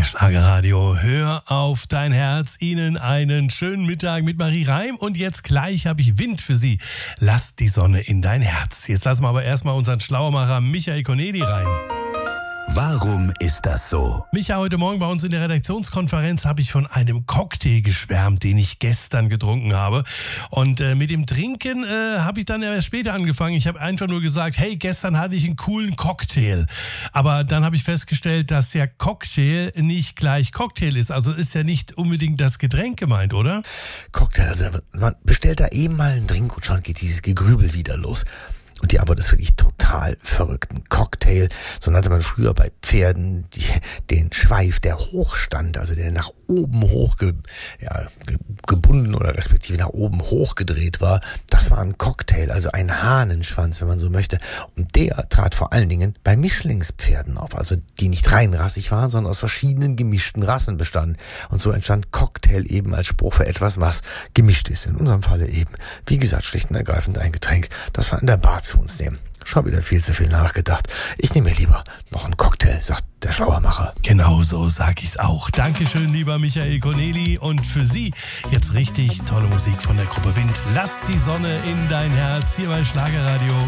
Schlagerradio, hör auf dein Herz. Ihnen einen schönen Mittag mit Marie Reim. Und jetzt gleich habe ich Wind für Sie. Lass die Sonne in dein Herz. Jetzt lassen wir aber erstmal unseren Schlauermacher Michael Corneli rein. Warum ist das so? Micha, heute Morgen bei uns in der Redaktionskonferenz habe ich von einem Cocktail geschwärmt, den ich gestern getrunken habe. Und mit dem Trinken habe ich dann erst später angefangen. Ich habe einfach nur gesagt, hey, gestern hatte ich einen coolen Cocktail. Aber dann habe ich festgestellt, dass ja Cocktail nicht gleich Cocktail ist. Also ist ja nicht unbedingt das Getränk gemeint, oder? Cocktail, also man bestellt da eben mal einen Drink und schon geht dieses Gegrübel wieder los. Und die Antwort ist wirklich total verrückt. Ein Cocktail, so nannte man früher bei Pferden den Schweif, der hochstand, also der nach oben gebunden oder respektive nach oben hochgedreht war. Das war ein Cocktail, also ein Hahnenschwanz, wenn man so möchte. Und der trat vor allen Dingen bei Mischlingspferden auf, also die nicht reinrassig waren, sondern aus verschiedenen gemischten Rassen bestanden. Und so entstand Cocktail eben als Spruch für etwas, was gemischt ist. In unserem Falle eben, wie gesagt, schlicht und ergreifend ein Getränk, das wir an der Bar zu uns nehmen. Schon wieder viel zu viel nachgedacht. Ich nehme mir lieber noch einen Cocktail, sagt der Schlauermacher. Genau so sag ich's auch. Dankeschön, lieber Michael Corneli. Und für Sie jetzt richtig tolle Musik von der Gruppe Wind. Lass die Sonne in dein Herz hier bei Schlagerradio.